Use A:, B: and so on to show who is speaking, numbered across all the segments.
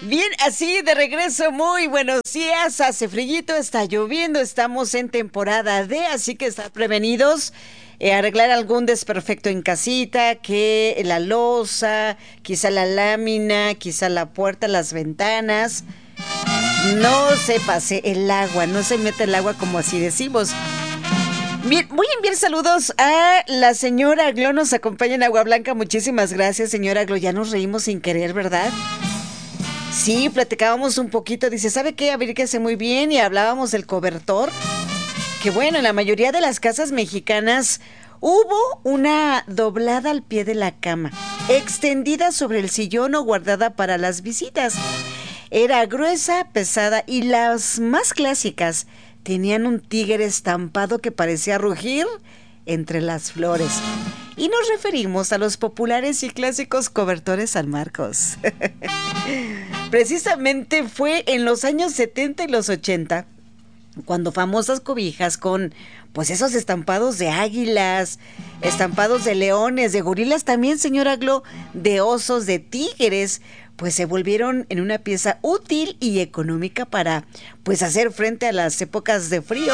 A: Bien, así de regreso, muy buenos días. Hace frillito, está lloviendo, estamos en temporada D, así que estar prevenidos. Arreglar algún desperfecto en casita, que la losa, quizá la lámina, quizá la puerta, las ventanas. No se pase el agua, no se mete el agua como así decimos. Bien, voy a enviar saludos a la señora Glo, nos acompaña en Agua Blanca. Muchísimas gracias, señora Glo. Ya nos reímos sin querer, ¿verdad? Sí, platicábamos un poquito. Dice, ¿sabe qué? Abríguese muy bien. Y hablábamos del cobertor. Que bueno, en la mayoría de las casas mexicanas hubo una doblada al pie de la cama, extendida sobre el sillón o guardada para las visitas. Era gruesa, pesada y las más clásicas tenían un tigre estampado que parecía rugir entre las flores. Y nos referimos a los populares y clásicos cobertores San Marcos. Precisamente fue en los años 70 y los 80 cuando famosas cobijas con pues esos estampados de águilas, estampados de leones, de gorilas también, señora Glo, de osos, de tigres, pues se volvieron en una pieza útil y económica para pues hacer frente a las épocas de frío.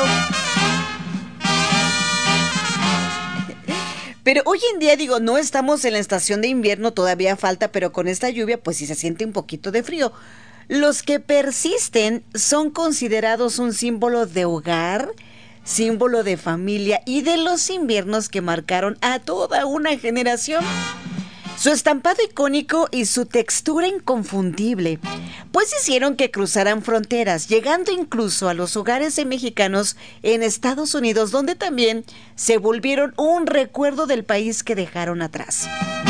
A: Pero hoy en día, digo, no estamos en la estación de invierno, todavía falta, pero con esta lluvia pues sí se siente un poquito de frío. Los que persisten son considerados un símbolo de hogar, símbolo de familia y de los inviernos que marcaron a toda una generación. Su estampado icónico y su textura inconfundible, pues hicieron que cruzaran fronteras, llegando incluso a los hogares de mexicanos en Estados Unidos, donde también se volvieron un recuerdo del país que dejaron atrás.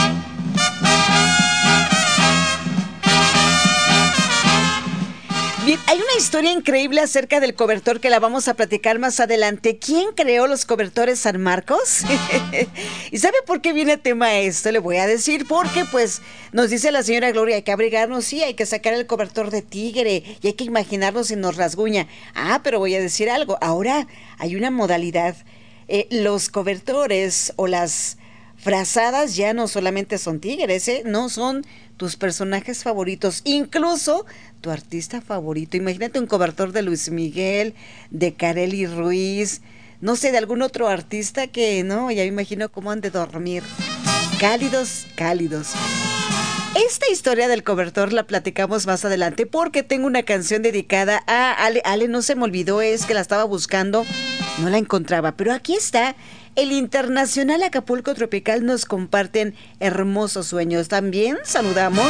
A: Bien, hay una historia increíble acerca del cobertor que la vamos a platicar más adelante. ¿Quién creó los cobertores San Marcos? ¿Y sabe por qué viene a tema esto? Le voy a decir porque pues nos dice la señora Gloria, hay que abrigarnos, sí, hay que sacar el cobertor de tigre y hay que imaginarnos si nos rasguña. Ah, pero voy a decir algo, ahora hay una modalidad. Los cobertores o las frazadas ya no solamente son tigres, no son tus personajes favoritos, incluso tu artista favorito. Imagínate un cobertor de Luis Miguel, de Karely Ruiz, no sé, de algún otro artista que no, ya me imagino cómo han de dormir. Cálidos, cálidos. Esta historia del cobertor la platicamos más adelante porque tengo una canción dedicada a Ale. Ale, no se me olvidó, es que la estaba buscando, no la encontraba, pero aquí está. El Internacional Acapulco Tropical nos comparten hermosos sueños. También saludamos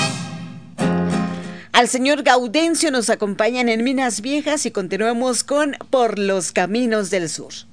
A: al señor Gaudencio, nos acompañan en Minas Viejas y continuamos con Por los Caminos del Sur.